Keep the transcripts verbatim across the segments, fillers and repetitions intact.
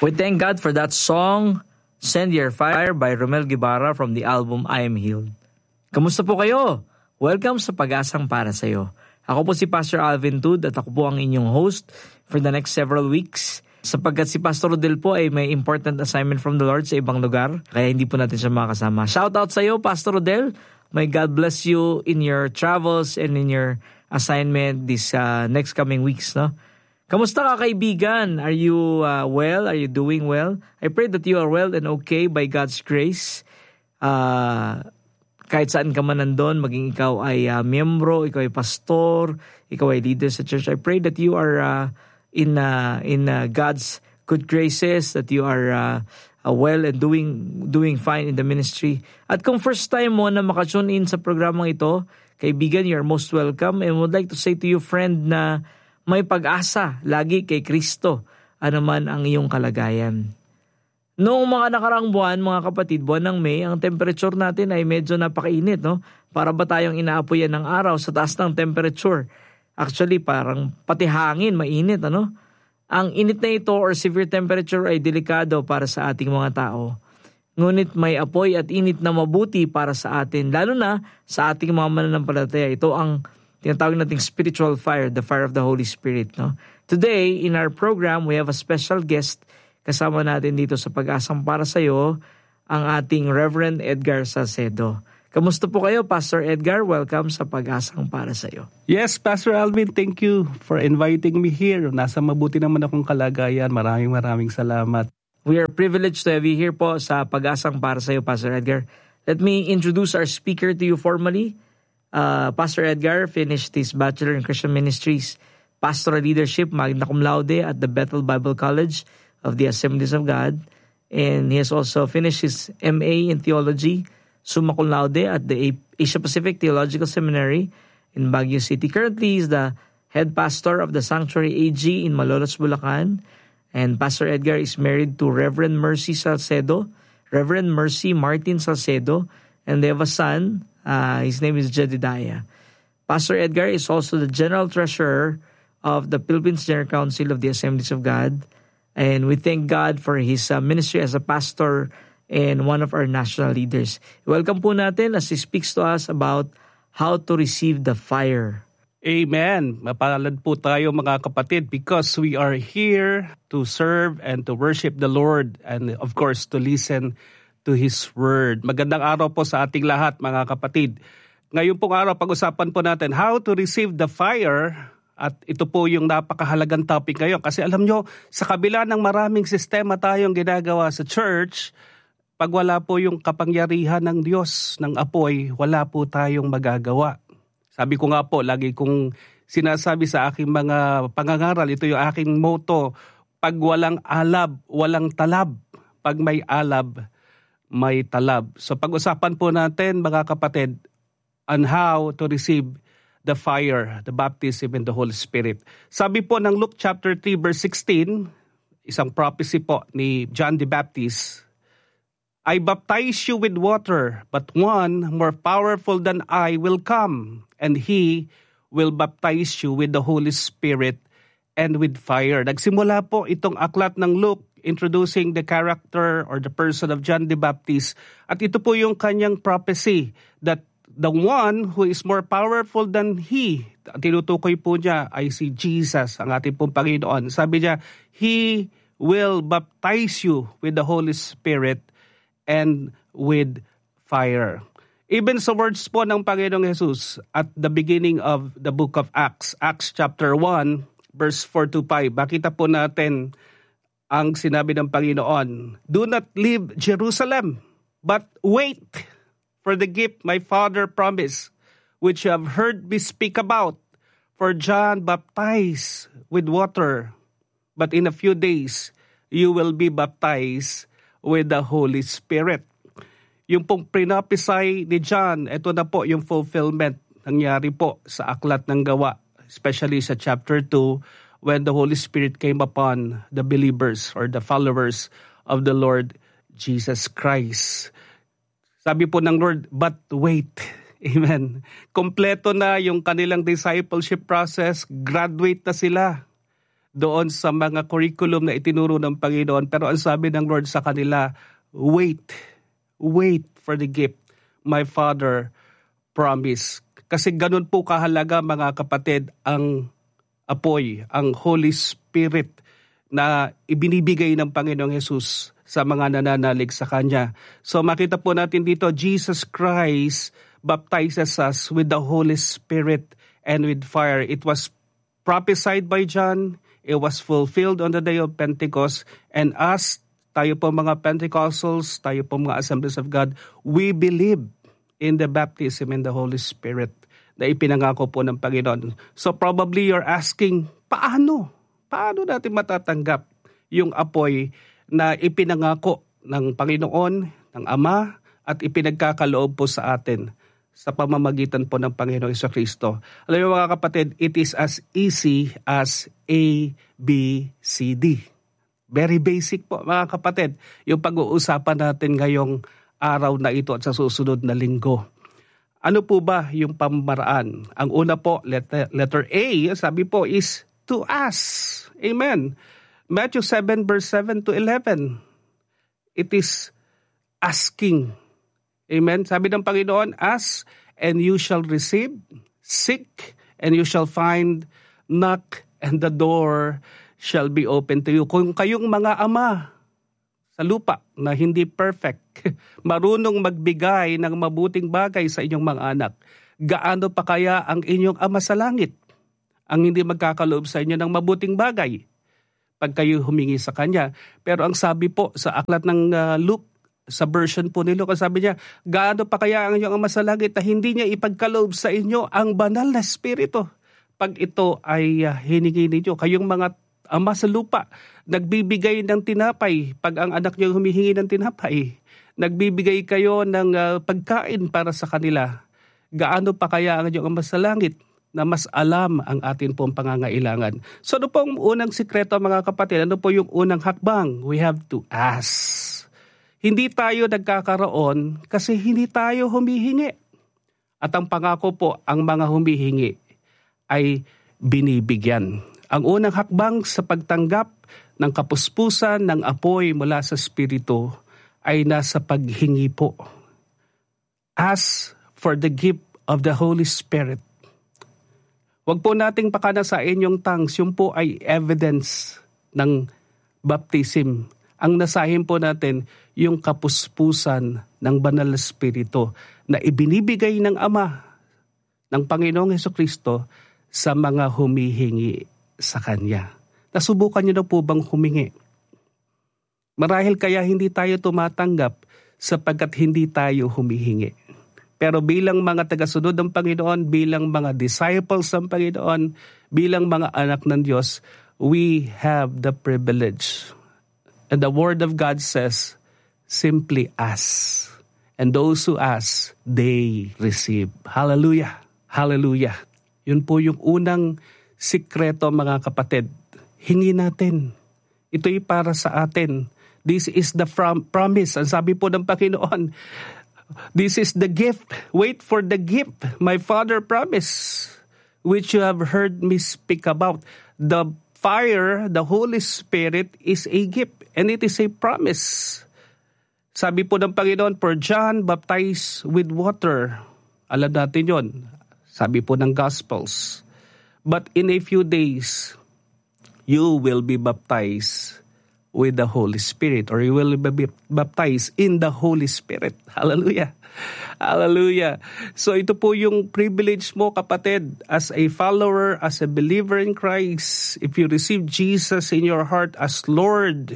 We thank God for that song, Send Your Fire by Romel Guevara from the album I Am Healed. Kamusta po kayo? Welcome sa Pag-asang Para Sa'yo. Ako po si Pastor Alvin Tud at ako po ang inyong host for the next several weeks. Sapagkat si Pastor Rodel po ay may important assignment from the Lord sa ibang lugar, kaya hindi po natin siya makasama. Shout out sa iyo, Pastor Rodel. May God bless you in your travels and in your assignment this uh, next coming weeks, no? Kamusta ka, kaibigan? Are you uh, well? Are you doing well? I pray that you are well and okay by God's grace. Uh, kahit saan ka man nandun, maging ikaw ay uh, miyembro, ikaw ay pastor, ikaw ay leader sa church. I pray that you are uh, in uh, in uh, God's good graces, that you are uh, uh, well and doing doing fine in the ministry. At kung first time mo na makatune in sa programang ito, kaibigan, you are most welcome, and would like to say to you, friend, na may pag-asa lagi kay Kristo, ano man ang iyong kalagayan. Noong mga nakaraang buwan, mga kapatid, buwan ng May, ang temperature natin ay medyo napakainit, no? Para ba tayong inaapoyan ng araw sa taas ng temperature? Actually, parang pati hangin, mainit, ano? Ang init na ito or severe temperature ay delikado para sa ating mga tao. Ngunit may apoy at init na mabuti para sa atin, lalo na sa ating mga mananampalataya. Ito ang tinatawag nating spiritual fire, the fire of the Holy Spirit, no? Today, in our program, we have a special guest. Kasama natin dito sa Pag-asang Para Sa'yo, ang ating Reverend Edgar Salcedo. Kamusta po kayo, Pastor Edgar? Welcome sa Pag-asang Para Sa'yo. Yes, Pastor Alvin, thank you for inviting me here. Nasa mabuti naman akong kalagayan. Maraming maraming salamat. We are privileged to have you here po sa Pag-asang Para Sa'yo, Pastor Edgar. Let me introduce our speaker to you formally. Uh, Pastor Edgar finished his Bachelor in Christian Ministries, Pastoral Leadership, magna cum laude at the Bethel Bible College of the Assemblies of God. And he has also finished his M A in Theology, summa cum laude at the Asia Pacific Theological Seminary in Baguio City. Currently, he is the head pastor of the Sanctuary A G in Malolos, Bulacan. And Pastor Edgar is married to Reverend Mercy Salcedo, Reverend Mercy Martin Salcedo, and they have a son. Uh, his name is Jedediah. Pastor Edgar is also the General Treasurer of the Philippines General Council of the Assemblies of God. And we thank God for his uh, ministry as a pastor and one of our national leaders. Welcome po natin as he speaks to us about how to receive the fire. Amen. Mapalad po tayo, mga kapatid, because we are here to serve and to worship the Lord and of course to listen to His Word. Magandang araw po sa ating lahat, mga kapatid. Ngayon pong araw, pag-usapan po natin how to receive the fire. At ito po yung napakahalagang topic ngayon. Kasi alam nyo, sa kabila ng maraming sistema tayong ginagawa sa church, pag wala po yung kapangyarihan ng Diyos, ng apoy, wala po tayong magagawa. Sabi ko nga po, lagi kong sinasabi sa aking mga pangangaral, ito yung aking motto, pag walang alab, walang talab. Pag may alab, may talab. So pag-usapan po natin, mga kapatid, on how to receive the fire, the baptism in the Holy Spirit. Sabi po ng Luke chapter three verse sixteen, isang prophecy po ni John the Baptist, I baptize you with water, but one more powerful than I will come, and He will baptize you with the Holy Spirit and with fire. Nagsimula po itong aklat ng Luke introducing the character or the person of John the Baptist. At ito po yung kanyang prophecy that the one who is more powerful than he, tinutukoy po niya ay si Jesus, ang ating pong Panginoon. Sabi niya, He will baptize you with the Holy Spirit and with fire. Even sa words po ng Panginoong Jesus at the beginning of the book of Acts, Acts chapter one, verse four to five, makita po natin ang sinabi ng Panginoon, do not leave Jerusalem, but wait for the gift my Father promised, which you have heard me speak about. For John baptized with water, but in a few days you will be baptized with the Holy Spirit. Yung pong pinapisay ni John, ito na po yung fulfillment nangyari po sa aklat ng gawa, especially sa chapter two, when the Holy Spirit came upon the believers or the followers of the Lord Jesus Christ. Sabi po ng Lord, but wait. Amen. Kompleto na yung kanilang discipleship process. Graduate na sila. doon sa mga curriculum na itinuro ng Panginoon. Pero ang sabi ng Lord sa kanila, wait, wait for the gift my Father promised. Kasi ganun po kahalaga mga kapatid ang apoy, ang Holy Spirit na ibinibigay ng Panginoong Hesus sa mga nananalig sa Kanya. So makita po natin dito, Jesus Christ baptizes us with the Holy Spirit and with fire. It was prophesied by John, it was fulfilled on the day of Pentecost, and us, tayo po mga Pentecostals, tayo po mga Assemblies of God, we believe in the baptism in the Holy Spirit na ipinangako po ng Panginoon. So probably you're asking, paano? Paano natin matatanggap yung apoy na ipinangako ng Panginoon, ng Ama, at ipinagkakaloob po sa atin sa pamamagitan po ng Panginoong Jesucristo? Alam niyo mga kapatid, it is as easy as A, B, C, D. Very basic po mga kapatid, yung pag-uusapan natin ngayong araw na ito at sa susunod na linggo. Ano po ba yung pamamaraan? Ang una po, letter, letter A, sabi po is to ask. Amen. Matthew seven verse seven to eleven. It is asking. Amen. Sabi ng Panginoon, ask and you shall receive. Seek and you shall find. Knock and the door shall be open to you. Kung kayong mga ama sa lupa na hindi perfect, marunong magbigay ng mabuting bagay sa inyong mga anak, gaano pa kaya ang inyong Ama sa langit ang hindi magkakaloob sa inyo ng mabuting bagay pag kayo humingi sa Kanya? Pero ang sabi po sa aklat ng uh, Luke, sa version po ni Luke, sabi niya, gaano pa kaya ang inyong Ama sa langit na hindi niya ipagkaloob sa inyo ang banal na Espiritu pag ito ay uh, hiningi ninyo? Kayong mga ama sa lupa, nagbibigay ng tinapay pag ang anak niyo humihingi ng tinapay. Nagbibigay kayo ng uh, pagkain para sa kanila. Gaano pa kaya ang inyong Ama sa langit na mas alam ang atin pong pangangailangan? So ano po ang unang sikreto mga kapatid? Ano po yung unang hakbang? We have to ask. Hindi tayo nagkakaroon kasi hindi tayo humihingi. At ang pangako po, ang mga humihingi ay binibigyan. Ang unang hakbang sa pagtanggap ng kapuspusan ng apoy mula sa Espiritu ay nasa paghingi po. Ask for the gift of the Holy Spirit. Huwag po nating pakanasain yung tongues. Yung po ay evidence ng baptism. Ang nasahin po natin yung kapuspusan ng banal na Espiritu na ibinibigay ng Ama, ng Panginoong Jesucristo sa mga humihingi sa Kanya. Nasubukan niyo na po bang humingi? Marahil kaya hindi tayo tumatanggap sapagkat hindi tayo humihingi. Pero bilang mga tagasunod ng Panginoon, bilang mga disciples ng Panginoon, bilang mga anak ng Diyos, we have the privilege. And the Word of God says, simply ask. And those who ask, they receive. Hallelujah! Hallelujah! Yun po yung unang sikreto mga kapatid. Hingi natin. Ito'y para sa atin. This is the from, promise. Ang sabi po ng Panginoon, this is the gift. Wait for the gift my Father promised, which you have heard me speak about. The fire, the Holy Spirit is a gift and it is a promise. Sabi po ng Panginoon, for John baptized with water. Alam natin yon. Sabi po ng Gospels. But in a few days, you will be baptized with the Holy Spirit, or you will be baptized in the Holy Spirit. Hallelujah! Hallelujah! So ito po yung privilege mo kapatid, as a follower, as a believer in Christ. If you receive Jesus in your heart as Lord,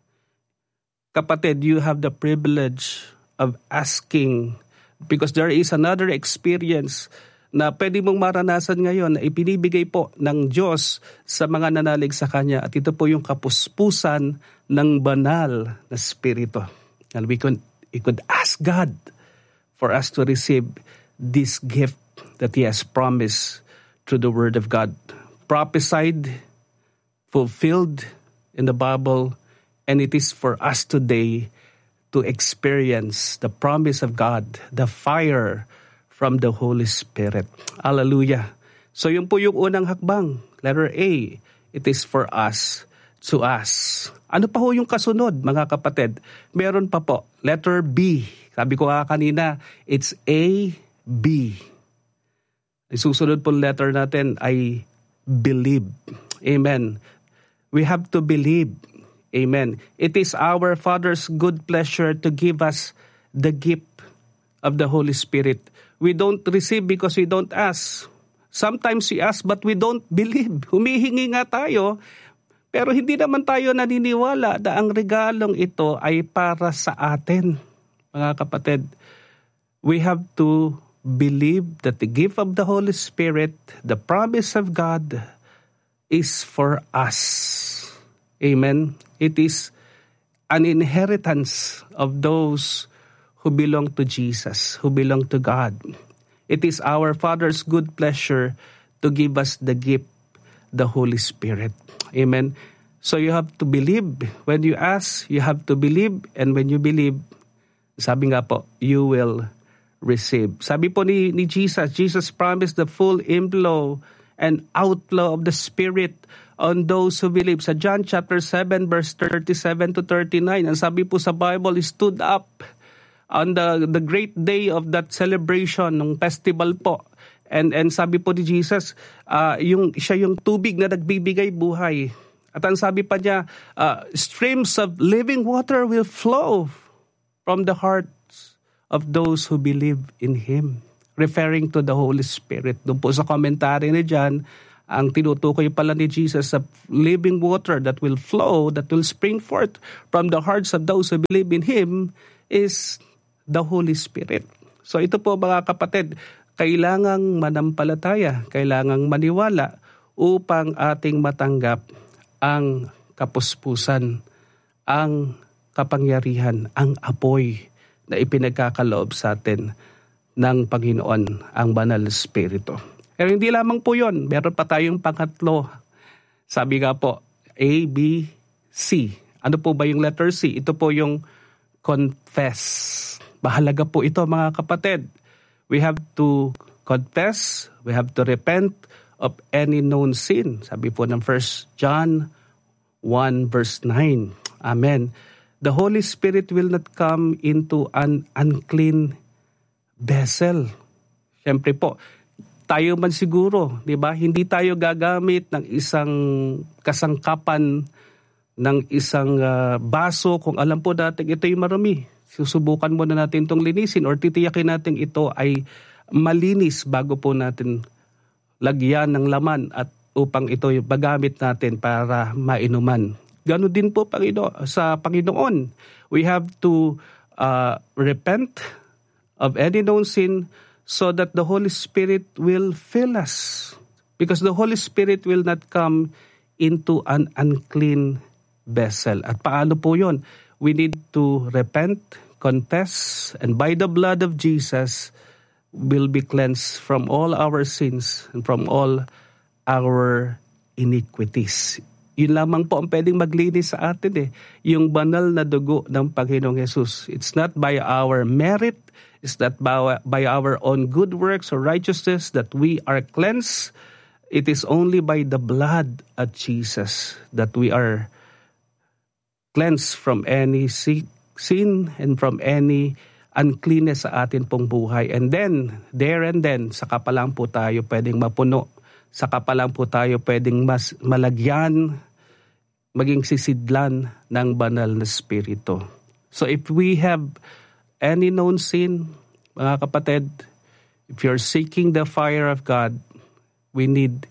kapatid, you have the privilege of asking, because there is another experience na pwede mong maranasan ngayon na ipinibigay po ng Diyos sa mga nanalig sa Kanya. At ito po yung kapuspusan ng banal na Espiritu. And we could, we could ask God for us to receive this gift that He has promised through the Word of God. Prophesied, fulfilled in the Bible, and it is for us today to experience the promise of God, the fire from the Holy Spirit. Hallelujah. So yun po yung unang hakbang. Letter A, It is for us to ask. Ano pa ho yung kasunod, mga kapatid? Meron pa po. Letter B. Sabi ko nga kanina, it's A, B. Susunod po letter natin ay believe. Amen. We have to believe. Amen. It is our Father's good pleasure to give us the gift of the Holy Spirit. We don't receive because we don't ask. Sometimes we ask but we don't believe. Humihingi nga tayo, pero hindi naman tayo naniniwala na ang regalong ito ay para sa atin. Mga kapatid, we have to believe that the gift of the Holy Spirit, the promise of God, is for us. Amen. It is an inheritance of those who belong to Jesus, who belong to God. It is our Father's good pleasure to give us the gift, the Holy Spirit. Amen. So you have to believe. When you ask, you have to believe. And when you believe, sabi nga po, you will receive. Sabi po ni, ni Jesus, Jesus promised the full inflow and outflow of the Spirit on those who believe. Sa John chapter seven, verse thirty-seven to thirty-nine, ang sabi po sa Bible, he stood up on the the great day of that celebration, ng festival po. And and sabi po ni Jesus, uh, yung siya yung tubig na nagbibigay buhay. At ang sabi pa niya, uh, streams of living water will flow from the hearts of those who believe in Him. Referring to the Holy Spirit. Doon po sa commentary ni John, ang tinutukoy pala ni Jesus sa living water that will flow, that will spring forth from the hearts of those who believe in Him is the Holy Spirit. So ito po mga kapatid, kailangang manampalataya, kailangang maniwala upang ating matanggap ang kapuspusan, ang kapangyarihan, ang apoy na ipinagkakaloob sa atin ng Panginoon, ang Banal na Espiritu. Pero hindi lamang po yun, meron pa tayong pangatlo. Sabi nga po, A, B, C. Ano po ba yung letter C? Ito po yung confess. Mahalaga po ito mga kapatid. We have to confess, we have to repent of any known sin. Sabi po ng First John one verse nine. Amen. The Holy Spirit will not come into an unclean vessel. Siyempre po, tayo man siguro, di ba? Hindi tayo gagamit ng isang kasangkapan, ng isang uh, baso kung alam po natin ito'y marumi. Susubukan muna natin itong linisin or titiyakin natin ito ay malinis bago po natin lagyan ng laman at upang ito magamit natin para mainuman. Ganon din po Pangino, sa Panginoon. We have to uh, repent of any known sin so that the Holy Spirit will fill us. Because the Holy Spirit will not come into an unclean vessel. At paano po yun? We need to repent, confess, and by the blood of Jesus, will be cleansed from all our sins and from all our iniquities. Yun lamang po ang pwedeng maglinis sa atin eh. Yung banal na dugo ng Panginoong Jesus. It's not by our merit, it's not by, by our own good works or righteousness that we are cleansed. It is only by the blood of Jesus that we are cleansed from any sin and from any uncleanness sa atin pong buhay. And then, there and then, saka pa lang po tayo pwedeng mapuno. Saka pa lang po tayo pwedeng mas malagyan, maging sisidlan ng banal na Espiritu. So if we have any known sin, mga kapatid, if you're seeking the fire of God, we need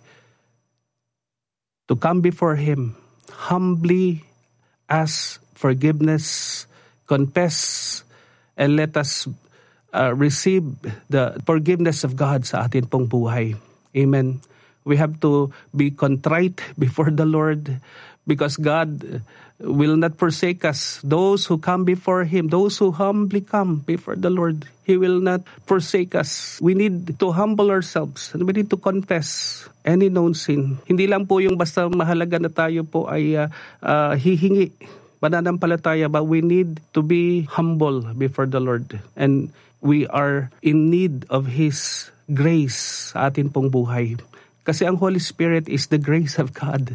to come before Him, humbly ask forgiveness, confess, and let us uh, receive the forgiveness of God sa atin pong buhay. Amen. We have to be contrite before the Lord because God will not forsake us. Those who come before Him, those who humbly come before the Lord, He will not forsake us. We need to humble ourselves and we need to confess any known sin. Hindi lang po yung basta mahalaga na tayo po ay uh, uh, hihingi pananampalataya, but we need to be humble before the Lord. And we are in need of His grace sa atin pong buhay. Kasi ang Holy Spirit is the grace of God.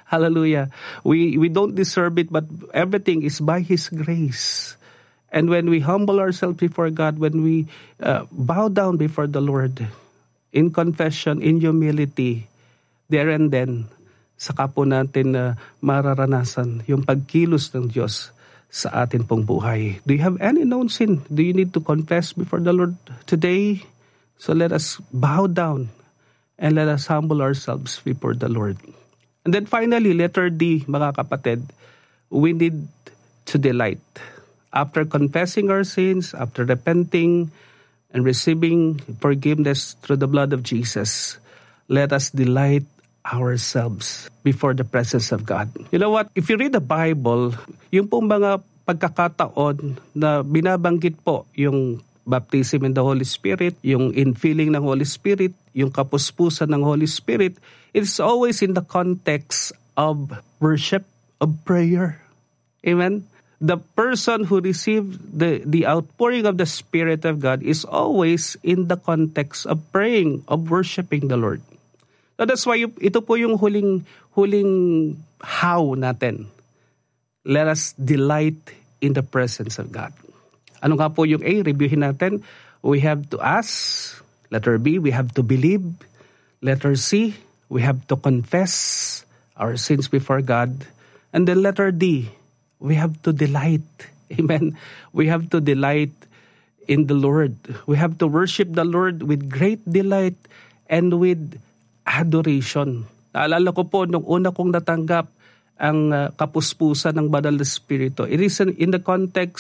Hallelujah. We we don't deserve it, but everything is by His grace. And when we humble ourselves before God, when we uh, bow down before the Lord, in confession, in humility, there and then, saka po natin na uh, mararanasan yung pagkilos ng Diyos sa atin pong buhay. Do you have any known sin? Do you need to confess before the Lord today? So let us bow down and let us humble ourselves before the Lord. And then finally, letter D, mga kapatid, we need to delight. After confessing our sins, after repenting and receiving forgiveness through the blood of Jesus, let us delight ourselves before the presence of God. You know what? If you read the Bible, yung pong mga pagkakataon na binabanggit po yung baptism in the Holy Spirit, yung infilling ng Holy Spirit, yung kapuspusan ng Holy Spirit, it's always in the context of worship, of prayer. Amen? The person who received the, the outpouring of the Spirit of God is always in the context of praying, of worshiping the Lord. So that's why ito po yung huling, huling how natin. Let us delight in the presence of God. Ano nga po yung A? Reviewin natin. We have to ask. Letter B, we have to believe. Letter C, we have to confess our sins before God. And then letter D, we have to delight. Amen. We have to delight in the Lord. We have to worship the Lord with great delight and with adoration. Naalala ko po, nung una kong natanggap ang uh, kapuspusan ng Banal na Espiritu, it is in the context